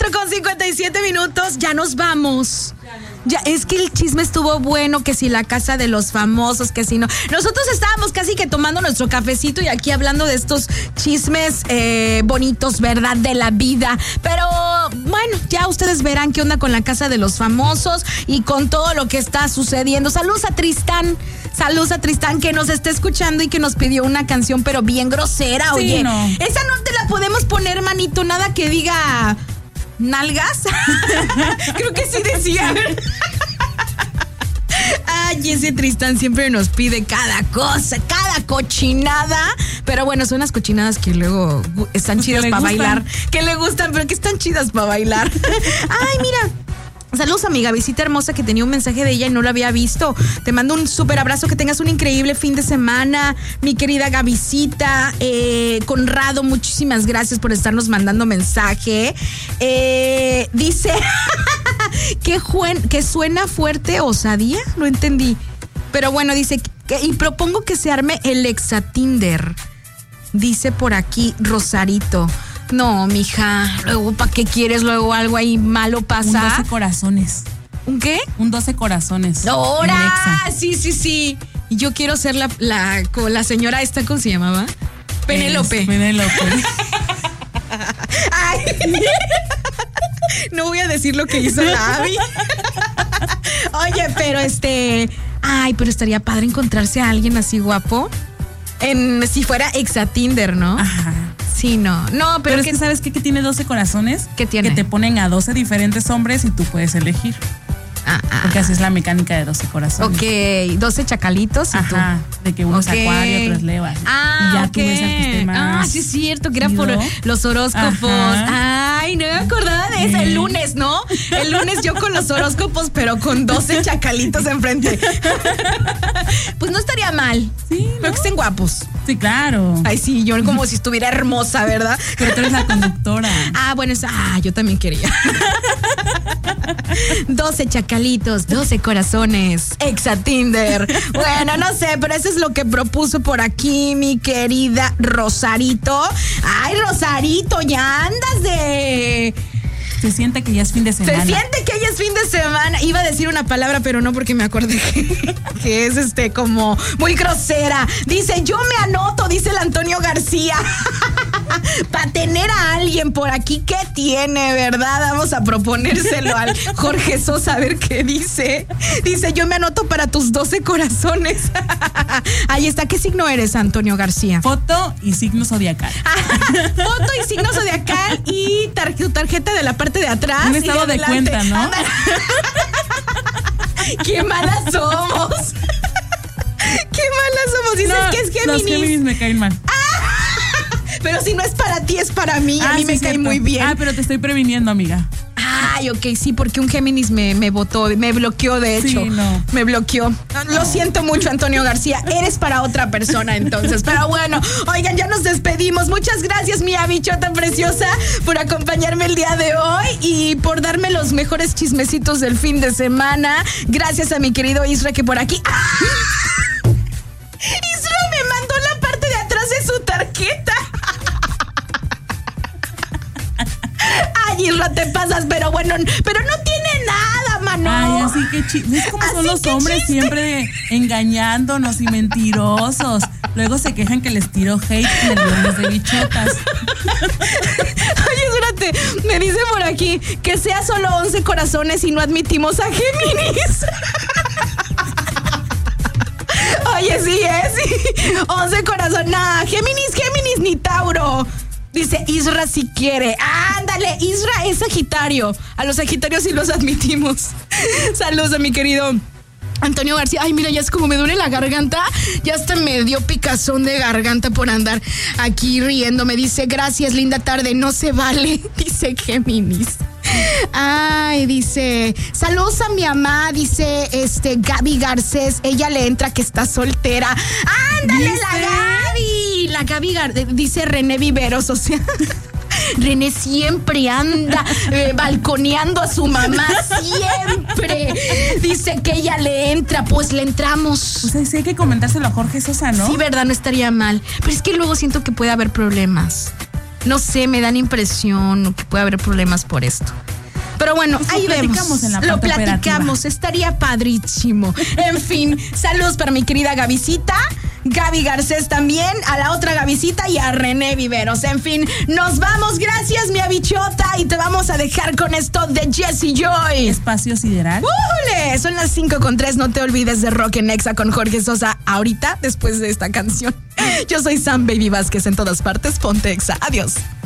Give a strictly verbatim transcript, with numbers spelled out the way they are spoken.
con cincuenta y siete minutos, ya nos vamos. Ya, es que el chisme estuvo bueno, que si la casa de los famosos, que si no. Nosotros estábamos casi que tomando nuestro cafecito y aquí hablando de estos chismes eh, bonitos, ¿verdad? De la vida. Pero bueno, ya ustedes verán qué onda con la casa de los famosos y con todo lo que está sucediendo. Saludos a Tristán. Saludos a Tristán que nos está escuchando y que nos pidió una canción, pero bien grosera, sí, oye. No. Esa no te la podemos poner, manito, nada que diga nalgas. Creo que sí decía. Ay, ese Tristán siempre nos pide cada cosa, cada cochinada. Pero bueno, son las cochinadas que luego están pues chidas para bailar. Que le gustan, pero que están chidas para bailar. Ay, mira. Saludos a mi Gavisita hermosa que tenía un mensaje de ella y no lo había visto. Te mando un súper abrazo, que tengas un increíble fin de semana, mi querida Gavisita. Eh, Conrado, muchísimas gracias por estarnos mandando mensaje. Eh, dice que, juen, que suena fuerte osadía, no entendí. Pero bueno, dice que, y propongo que se arme el Exatinder. Dice por aquí Rosarito. No, mija, luego ¿para qué quieres? Luego algo ahí malo pasa. Un doce corazones. ¿Un qué? Un doce corazones. ¡Ahora! Sí, sí, sí. Y yo quiero ser la, la, la señora esta, ¿cómo se llamaba? Penélope. Es Penélope. Ay. No voy a decir lo que hizo la Abby. Oye, pero este... Ay, pero estaría padre encontrarse a alguien así guapo. En, si fuera Exatinder, ¿no? Ajá. Sí, no. No, pero, pero es que, que ¿sabes qué? Que tiene doce corazones. ¿Qué tiene? Que te ponen a doce diferentes hombres y tú puedes elegir. Ah, ah. Porque así es la mecánica de doce corazones. Ok, doce chacalitos y Ajá, tú. de que uno Okay. es acuario, otro es leva. Ah, y ya ok. tú ves al que esté más. Ah, sí es cierto, que era chido. por los horóscopos. Ajá. Ay, no me acordaba de eso. El lunes, ¿no? El lunes yo con los horóscopos, pero con doce chacalitos enfrente. Pues no estaría mal. Sí, ¿no? Pero que estén guapos. Sí, claro. Ay, sí, yo como si estuviera hermosa, ¿verdad? Pero tú eres la conductora. Ah, bueno, es, ah, yo también quería. doce chacalitos, doce corazones, Exatinder. Bueno, no sé, pero eso es lo que propuso por aquí mi querida Rosarito. Ay, Rosarito, ya andas de... Se siente que ya es fin de semana. Se siente que ya es fin de semana. Iba a decir una palabra, pero no, porque me acordé que, que es este como muy grosera. Dice, yo me anoto, dice el Antonio García. Para tener a alguien por aquí, ¿qué tiene, verdad? Vamos a proponérselo al Jorge Sosa a ver qué dice. Dice, yo me anoto para tus doce corazones. Ahí está. ¿Qué signo eres, Antonio García? Foto y signo zodiacal. Foto y signo zodiacal y tar- tu tarjeta de la parte de atrás. Un estado de, de cuenta, ¿no? ¡Qué malas somos! ¡Qué malas somos! Dices no, que es Géminis. Los Géminis me caen mal. Pero si no es para ti, es para mí. Ah, a mí sí, me cierto. cae muy bien. Ah, pero te estoy previniendo, amiga. Ay, ok, sí, porque un Géminis me, me votó, me bloqueó, de hecho. Sí, no. Me bloqueó. Lo siento mucho, Antonio García. Eres para otra persona, entonces. Pero bueno, oigan, ya nos despedimos. Muchas gracias, mi bichota preciosa, por acompañarme el día de hoy y por darme los mejores chismecitos del fin de semana. Gracias a mi querido Isra, que por aquí... ¡Ah! Isra me mandó la parte de atrás de su tarjeta. Ay, Isra, te pasas, pero bueno, pero no tiene nada, mano. Ay, así que chiste. ¿Ves cómo Así son los que hombres chiste. siempre engañándonos y mentirosos? Luego se quejan que les tiro hate en el viernes de bichotas. Oye, espérate, me dice por aquí que sea solo once corazones y no admitimos a Géminis. Oye, sí, ¿eh? Sí. once corazones. Nah, Géminis, Géminis ni Tauro. Dice Isra si quiere. Ándale, Isra es Sagitario. A los Sagitarios sí los admitimos. Saludos a mi querido Antonio García. Ay, mira, ya es como me duele la garganta. Ya hasta me dio picazón de garganta por andar aquí riendo. Me dice, gracias, linda tarde. No se vale, dice Géminis. Ay, dice, saludos a mi mamá, dice este Gaby Garcés. Ella le entra que está soltera. Ándale, ¿Dice? la Gaby. La Gaby Gar- dice René Viveros, o sea... René siempre anda eh, balconeando a su mamá, siempre. Dice que ella le entra, pues le entramos. O sea, sí hay que comentárselo a Jorge Sosa, ¿no? Sí, verdad, no estaría mal. Pero es que luego siento que puede haber problemas. no sé, me dan impresión que puede haber problemas por esto. Pero bueno, pues ahí lo vemos. platicamos en la lo parte platicamos, operativa. Estaría padrísimo. En fin, saludos para mi querida Gavisita, Gaby Garcés también, a la otra Gavisita y a René Viveros. En fin, nos vamos. Gracias, mi abichota. Y te vamos a dejar con esto de Jessie Joy. Espacio Sideral. ¡Ule! Son las cinco con tres. No te olvides de Rock en Exa con Jorge Sosa ahorita, después de esta canción. Yo soy Sam Baby Vázquez en todas partes. Ponte Exa. Adiós.